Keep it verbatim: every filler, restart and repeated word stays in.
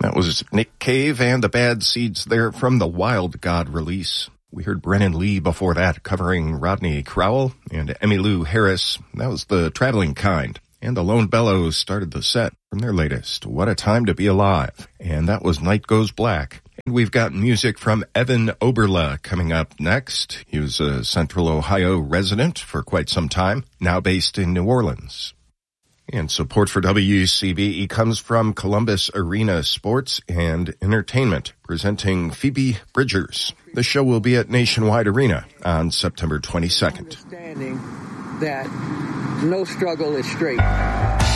That was Nick Cave and the Bad Seeds there from the Wild God release. We heard Brennan Lee before that covering Rodney Crowell and Emmylou Harris. That was The Traveling Kind. And the Lone Bellows started the set from their latest, What a Time to Be Alive. And that was Night Goes Black. And we've got music from Evan Oberle coming up next. He was a Central Ohio resident for quite some time, now based in New Orleans. And support for W C B E comes from Columbus Arena Sports and Entertainment, presenting Phoebe Bridgers. The show will be at Nationwide Arena on September twenty-second. Understanding that no struggle is straight.